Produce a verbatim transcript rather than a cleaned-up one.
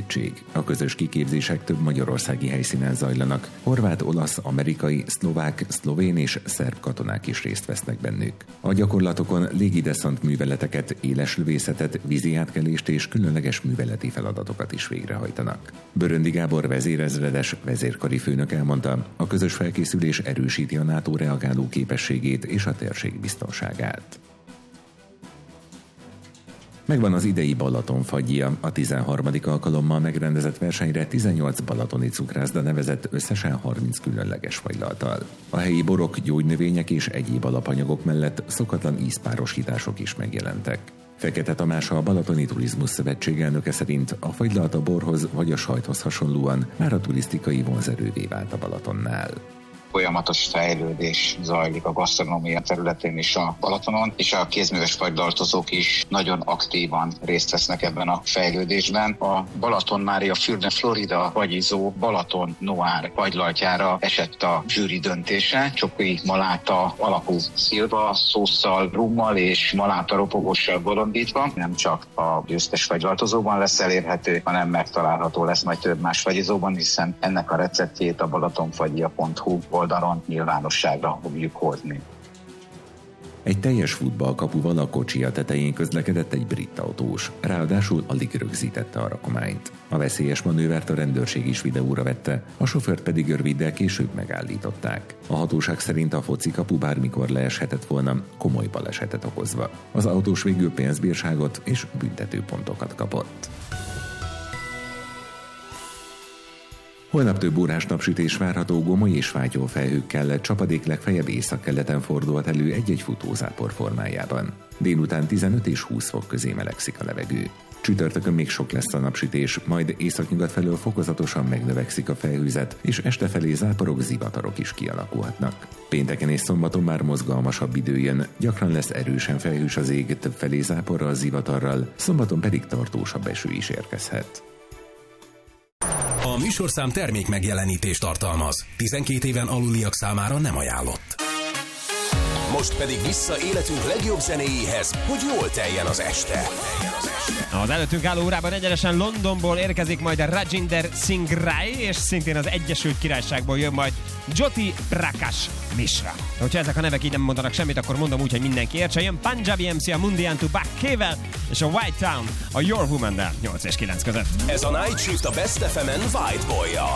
Szövetség. A közös kiképzések több magyarországi helyszínen zajlanak. Horvát, olasz, amerikai, szlovák, szlovén és szerb katonák is részt vesznek bennük. A gyakorlatokon légideszant műveleteket, éles lövészetet, vízi átkelést és különleges műveleti feladatokat is végrehajtanak. Böröndi Gábor vezérezredes vezérkari főnök elmondta, a közös felkészülés erősíti a NATO reagáló képességét és a térség biztonságát. Megvan az idei Balatonfagyja. A tizenharmadik alkalommal megrendezett versenyre tizennyolc balatoni cukrászda nevezett összesen harminc különleges fagylalttal. A helyi borok, gyógynövények és egyéb alapanyagok mellett szokatlan ízpárosítások is megjelentek. Fekete Tamás, a Balatoni Turizmus Szövetség elnöke szerint a fagylalt a borhoz vagy a sajthoz hasonlóan már a turisztikai vonzerővé vált a Balatonnál. Folyamatos fejlődés zajlik a gasztronómia területén is a Balatonon, és a kézműves fagylaltozók is nagyon aktívan részt vesznek ebben a fejlődésben. A Balaton Mária Fürne Florida fagyizó Balaton Noir fagylaltjára esett a zsűri döntése. Csoki maláta alapú szilva, szósszal, rummal és maláta ropogossal bolondítva. Nem csak a győztes fagylaltozóban lesz elérhető, hanem megtalálható lesz majd több más fagyizóban, hiszen ennek a receptjét a balatonfagyja pont hu oldalon nyilvánosságra fogjuk hozni. Egy teljes futballkapuval a kocsia tetején közlekedett egy brit autós, ráadásul alig rögzítette a rakományt. A veszélyes manővert a rendőrség is videóra vette, a sofőrt pedig röviddel később megállították. A hatóság szerint a focikapu bármikor leeshetett volna, komoly balesetet okozva. Az autós végül pénzbírságot és büntetőpontokat kapott. Holnap több órás napsütés várható, gomoly és fátyol felhőkkel, csapadék legfeljebb északkeleten fordulhat elő egy-egy futózápor formájában. Délután tizenöt és húsz fok közé melegszik a levegő. Csütörtökön még sok lesz a napsütés, majd északnyugat felől fokozatosan megnövekszik a felhőzet, és este felé záporok, zivatarok is kialakulhatnak. Pénteken és szombaton már mozgalmasabb idő jön, gyakran lesz erősen felhős az ég, több felé záporral, zivatarral, szombaton pedig tartósabb eső is érkezhet. A műsorszám termék megjelenítést tartalmaz. tizenkét éven aluliak számára nem ajánlott. Most pedig vissza életünk legjobb zenéjéhez, hogy jól teljen az este. Az előttünk álló órában egyenesen Londonból érkezik majd a Rajinder Singh Rai, és szintén az Egyesült Királyságból jön majd Jyoti Prakash Mishra. Hogyha ezek a nevek így nem mondanak semmit, akkor mondom úgy, hogy mindenki értse. Jön Punjabi em cé a Mundiantu Bakkével, és a White Town a Your Woman-del nyolc és kilenc között. Ez a Night Shift a Best ef emen White Boy-jal.